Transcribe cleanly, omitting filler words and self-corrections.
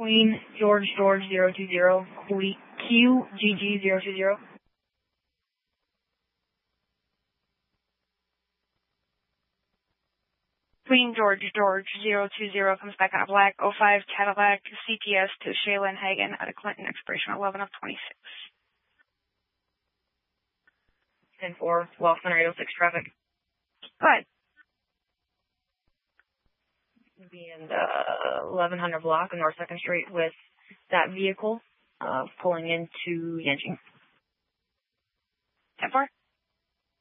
Queen George 020, QGG 020. Queen George 020 comes back on a black 05 Cadillac CTS to Shaylin Hagan out of Clinton, expiration 11 of 26. 10-4, Walkman 806 traffic. Go ahead. Be in the 1100 block on North 2nd Street with that vehicle pulling into Yanching. 10-4.